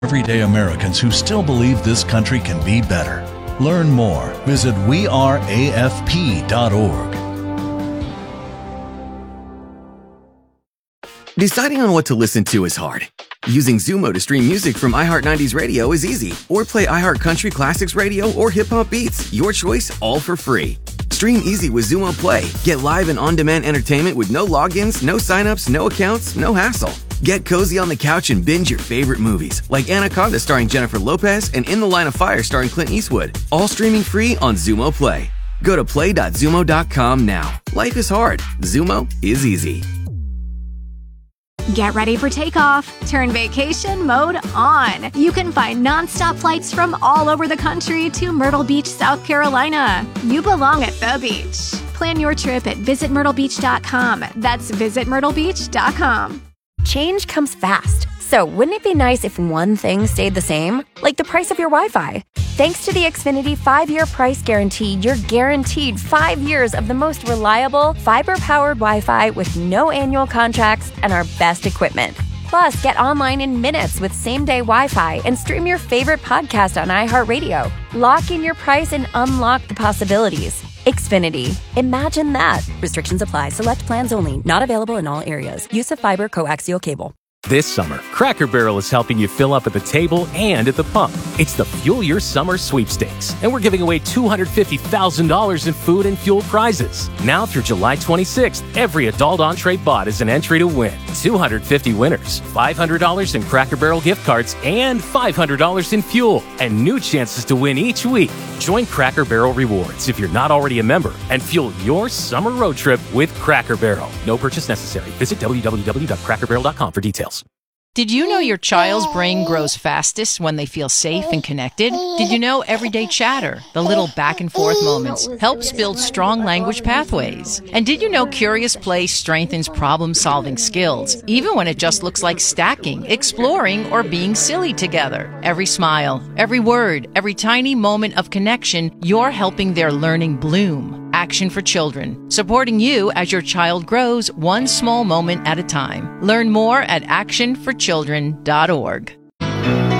Everyday Americans who still believe this country can be better. Learn more. Visit weareafp.org. Deciding on what to listen to is hard. Using Zumo to stream music from iHeart 90s Radio is easy. Or play iHeart Country Classics Radio or Hip Hop Beats. Your choice, all for free. Stream easy with Zumo Play. Get live and on-demand entertainment with no logins, no signups, no accounts, no hassle. Get cozy on the couch and binge your favorite movies, like Anaconda starring Jennifer Lopez and In the Line of Fire starring Clint Eastwood. All streaming free on Zumo Play. Go to play.zumo.com now. Life is hard. Zumo is easy. Get ready for takeoff. Turn vacation mode on. You can find nonstop flights from all over the country to Myrtle Beach, South Carolina. You belong at the beach. Plan your trip at visitmyrtlebeach.com. That's visitmyrtlebeach.com. Change comes fast. So wouldn't it be nice if one thing stayed the same? Like the price of your Wi-Fi. Thanks to the Xfinity 5-year price guarantee, you're guaranteed 5 years of the most reliable, fiber-powered Wi-Fi with no annual contracts and our best equipment. Plus, get online in minutes with same-day Wi-Fi and stream your favorite podcast on iHeartRadio. Lock in your price and unlock the possibilities. Xfinity. Imagine that. Restrictions apply. Select plans only. Not available in all areas. Use of fiber coaxial cable. This summer, Cracker Barrel is helping you fill up at the table and at the pump. It's the Fuel Your Summer Sweepstakes, and we're giving away $250,000 in food and fuel prizes. Now through July 26th, every adult entree bought is an entry to win. 250 winners, $500 in Cracker Barrel gift cards, and $500 in fuel, and new chances to win each week. Join Cracker Barrel Rewards if you're not already a member, and fuel your summer road trip with Cracker Barrel. No purchase necessary. Visit www.crackerbarrel.com for details. Did you know your child's brain grows fastest when they feel safe and connected? Did you know everyday chatter, the little back and forth moments, helps build strong language pathways? And did you know curious play strengthens problem-solving skills, even when it just looks like stacking, exploring, or being silly together? Every smile, every word, every tiny moment of connection, you're helping their learning bloom. Action for Children, supporting you as your child grows one small moment at a time. Learn more at actionforchildren.org.